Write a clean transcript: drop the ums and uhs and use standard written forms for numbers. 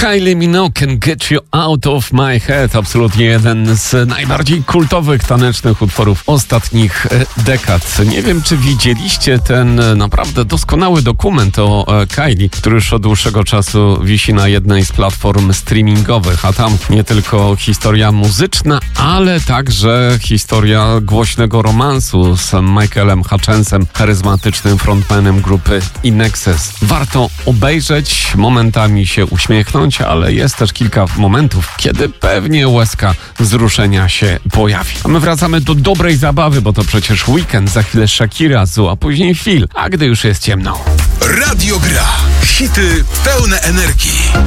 Kylie Minogue, Can Get You Out of My Head. Absolutnie jeden z najbardziej kultowych tanecznych utworów ostatnich dekad. Nie wiem, czy widzieliście ten naprawdę doskonały dokument o Kylie, który już od dłuższego czasu wisi na jednej z platform streamingowych, a tam nie tylko historia muzyczna, ale także historia głośnego romansu z Michaelem Hutchensem, charyzmatycznym frontmanem grupy INXS. Warto obejrzeć, momentami się uśmiechnąć, ale jest też kilka momentów, kiedy pewnie łezka wzruszenia się pojawi. A my wracamy do dobrej zabawy, bo to przecież weekend, za chwilę Shakira, a później Phil, a gdy już jest ciemno. Radio Gra. Hity pełne energii.